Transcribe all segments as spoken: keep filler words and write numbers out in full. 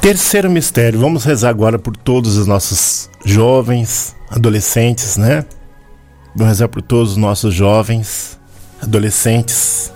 Terceiro mistério, vamos rezar agora por todos os nossos jovens, adolescentes, né? Vamos rezar por todos os nossos jovens, adolescentes.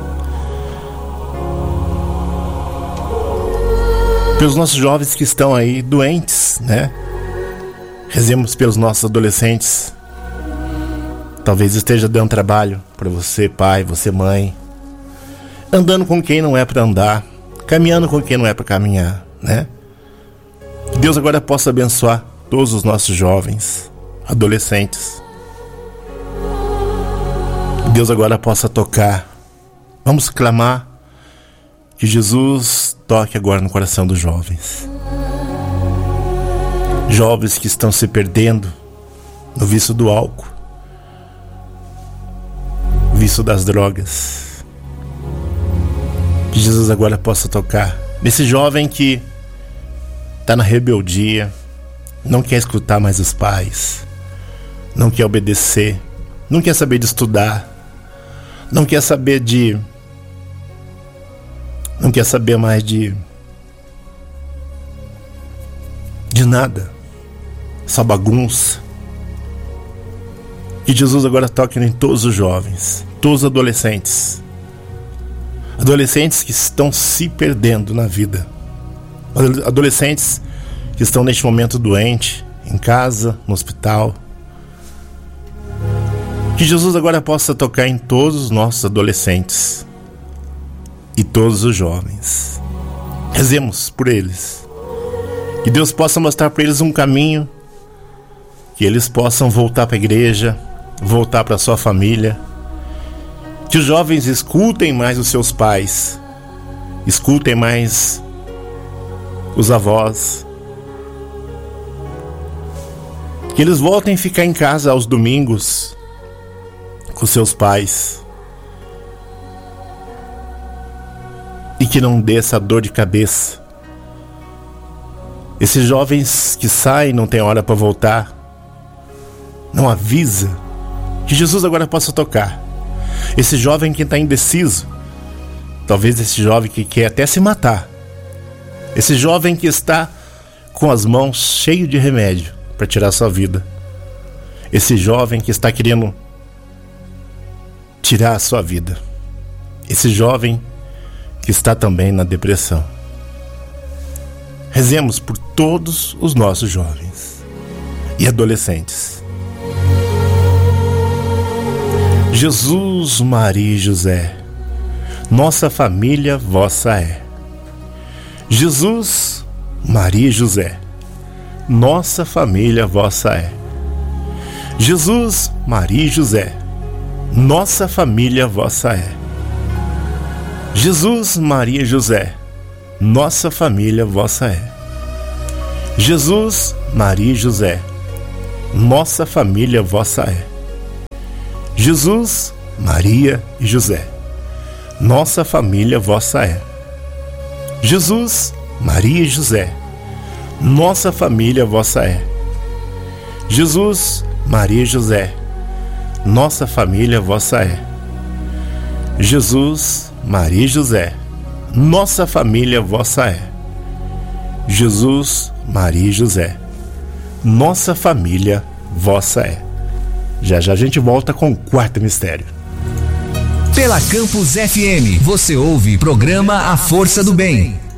Pelos nossos jovens que estão aí doentes, né? Rezemos pelos nossos adolescentes. Talvez esteja dando trabalho para você, pai, você, mãe. Andando com quem não é para andar, caminhando com quem não é para caminhar, né? Que Deus agora possa abençoar todos os nossos jovens, adolescentes. Que Deus agora possa tocar. Vamos clamar que Jesus toque agora no coração dos jovens. Jovens que estão se perdendo no vício do álcool, vício das drogas. Que Jesus agora possa tocar nesse jovem que está na rebeldia, não quer escutar mais os pais, não quer obedecer, não quer saber de estudar, não quer saber de não quer saber mais de de nada, só bagunça. Que Jesus agora toque em todos os jovens, todos os adolescentes, adolescentes que estão se perdendo na vida, adolescentes que estão neste momento doentes, em casa, no hospital. Que Jesus agora possa tocar em todos os nossos adolescentes e todos os jovens. Rezemos por eles. Que Deus possa mostrar para eles um caminho, que eles possam voltar para a igreja, voltar para a sua família. Que os jovens escutem mais os seus pais, escutem mais os avós. Que eles voltem a ficar em casa aos domingos com seus pais. E que não dê essa dor de cabeça. Esses jovens que saem, não tem hora para voltar, não avisa. Que Jesus agora possa tocar. Esse jovem que está indeciso, talvez esse jovem que quer até se matar, esse jovem que está com as mãos cheias de remédio para tirar a sua vida, esse jovem que está querendo tirar a sua vida, esse jovem que está também na depressão. Rezemos por todos os nossos jovens e adolescentes. Jesus, Maria e José, nossa família vossa é. Jesus, Maria e José, nossa família vossa é. Jesus, Maria e José, nossa família vossa é. Jesus, Maria e José, nossa família vossa é. Jesus, Maria e José, nossa família vossa é. Jesus, Maria e José, nossa família vossa é. Jesus, Maria e José, nossa família vossa é. Jesus, Maria e José, nossa família vossa é. Jesus, Maria e José, nossa família vossa é. Jesus, Maria e José, nossa família vossa é. Já já a gente volta com o quarto mistério. Pela Campus F M, você ouve programa A Força do Bem.